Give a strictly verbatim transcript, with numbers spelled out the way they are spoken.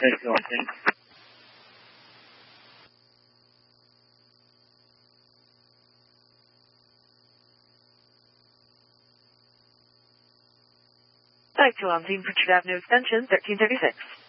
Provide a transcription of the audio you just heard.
Thanks, Austin. Type two on scene, Pritchard Avenue Extension, thirteen thirty-six.